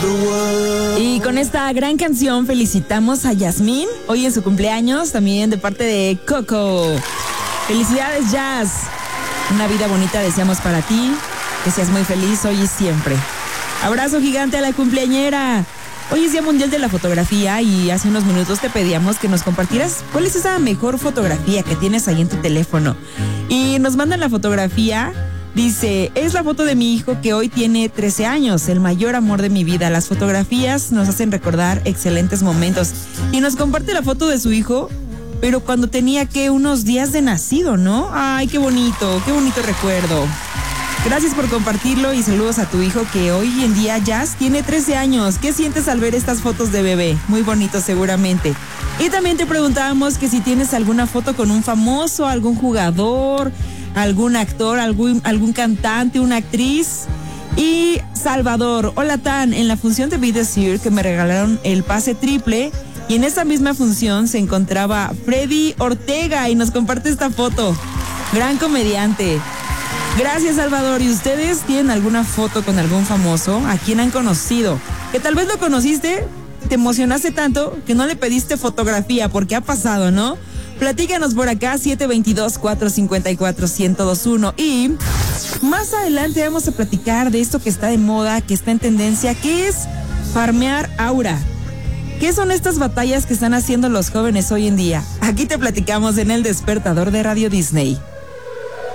Y con esta gran canción felicitamos a Yasmín, hoy en su cumpleaños, también de parte de Coco. Felicidades, Jazz. Una vida bonita deseamos para ti, que seas muy feliz hoy y siempre. Abrazo gigante a la cumpleañera. Hoy es Día Mundial de la Fotografía y hace unos minutos te pedíamos que nos compartieras cuál es esa mejor fotografía que tienes ahí en tu teléfono. Y nos mandan la fotografía, dice, es la foto de mi hijo que hoy tiene 13 años, el mayor amor de mi vida. Las fotografías nos hacen recordar excelentes momentos. Y nos comparte la foto de su hijo, pero cuando tenía unos días de nacido, ¿no? Ay, qué bonito recuerdo. Gracias por compartirlo y saludos a tu hijo que hoy en día Jazz tiene 13 años. ¿Qué sientes al ver estas fotos de bebé? Muy bonito seguramente. Y también te preguntábamos que si tienes alguna foto con un famoso, algún jugador, algún actor, algún cantante, una actriz. Y Salvador, hola Tan, en la función de Be The Seer que me regalaron el pase triple y en esa misma función se encontraba Freddy Ortega y nos comparte esta foto. Gran comediante. Gracias, Salvador. ¿Y ustedes tienen alguna foto con algún famoso? ¿A quién han conocido? Que tal vez lo conociste, te emocionaste tanto que no le pediste fotografía, porque ha pasado, ¿no? Platícanos por acá, 722-454-1021. Y más adelante vamos a platicar de esto que está de moda, que está en tendencia, que es farmear aura. ¿Qué son estas batallas que están haciendo los jóvenes hoy en día? Aquí te platicamos en El Despertador de Radio Disney.